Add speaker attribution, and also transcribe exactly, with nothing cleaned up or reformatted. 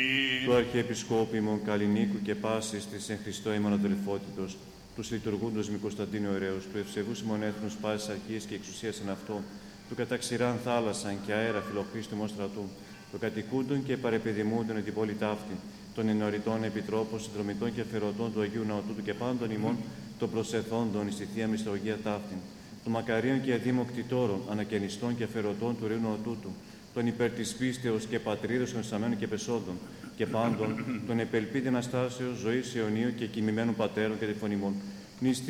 Speaker 1: Του Αρχιεπισκόπου ημών Καλλινίκου και πάσης της εν Χριστώ ημών αδελφότητος, τους λειτουργούντος μη Κωνσταντίνου Ωραίος, του ευσεβούς ημών έθνους πάσης αρχής και εξουσίας εν αυτό, του καταξηράν θάλασσαν και αέρα φιλοχρήστου ημών στρατού, του κατοικούντων και παρεπιδημούντων εν την πόλη ταύτη, των ενωριτών επιτρόπων, συνδρομητών και αφαιρωτών του Αγίου Ναοτούτου και πάντων ημών των προσεθόντων εις τη Θεία Μυστουργία ταύτην, των μακαρίων και αδήμοκτητόρων, ανακαινιστών και αφαιρωτών του Ρείου Ναοτούτου, των υπέρ της πίστεως και πατρίδος των εισαμένων και πεσόντων, και πάντων των επελπίδη Αναστάσεως, ζωής αιωνίου και κοιμημένων πατέρων και τεφωνημών,